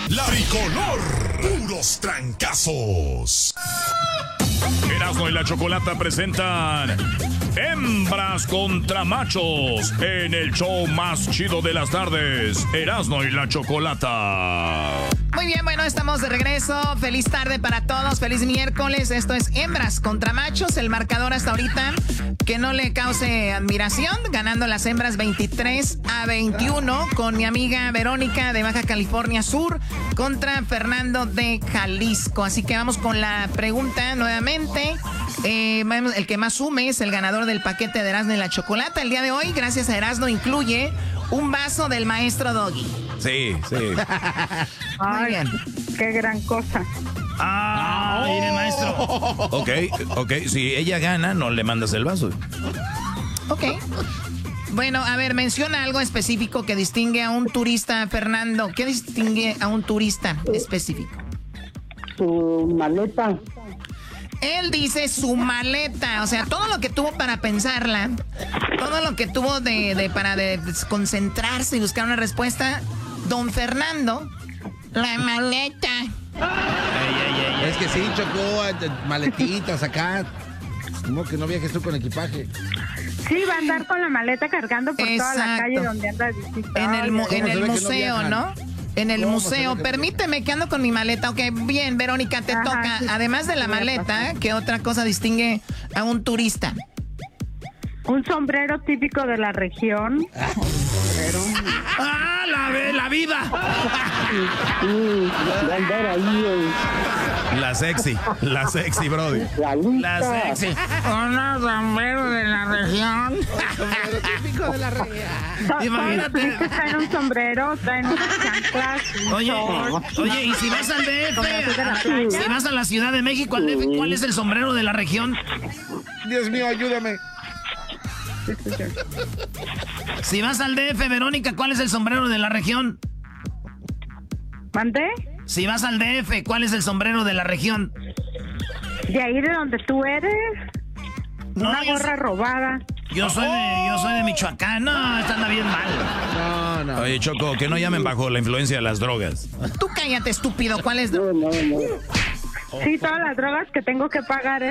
La Tricolor, puros trancazos. Erasmo y la Chocolata presentan Hembras contra Machos en el show más chido de las tardes, Erasmo y la Chocolata. Muy bien, bueno, estamos de regreso. Feliz tarde para todos, feliz miércoles. Esto es Hembras contra Machos. El marcador hasta ahorita que no le cause admiración, ganando las hembras 23-21 con mi amiga Verónica de Baja California Sur contra Fernando de Jalisco. Así que vamos con la pregunta nuevamente. El que más sume es el ganador del paquete de Erasmo y la Chocolata. El día de hoy, gracias a Erasmo, incluye un vaso del maestro Doggy. Sí, sí. Muy bien. Qué gran cosa. Mire, maestro. Ok, si ella gana, no le mandas el vaso. Ok. Bueno, a ver, menciona algo específico que distingue a un turista, Fernando. ¿Qué distingue a un turista específico? Su maleta. Él dice su maleta, o sea, todo lo que tuvo para pensarla, todo lo que tuvo para concentrarse y buscar una respuesta, don Fernando, la maleta. Es que sí, chocó maletitas acá. Como que no viajes tú con equipaje. Sí, va a andar con la maleta cargando por toda la calle donde anda visitando. En el museo, ¿no? En el museo. Permíteme que ando con mi maleta. Ok, bien, Verónica, te toca. Sí. Además de la maleta, ¿qué otra cosa distingue a un turista? Un sombrero típico de la región. La vida! La sexy, brody. La sexy. Un sombrero de la región. Sombrero típico de la región. Imagínate. Traen un sombrero, traen unas chanclas. Oye, y si vas al DF, si vas a la Ciudad de México, al DF, ¿cuál es el sombrero de la región? Dios mío, ayúdame. Si vas al DF, Verónica, ¿cuál es el sombrero de la región? ¿Mandé? Si vas al DF, ¿cuál es el sombrero de la región? ¿De ahí de donde tú eres? No, una gorra robada. Yo soy de Michoacán. No, esta anda bien mal. No. Oye, Choco, que no llamen bajo la influencia de las drogas. Tú cállate, estúpido. ¿Cuál es? No. Sí, todas las drogas que tengo que pagar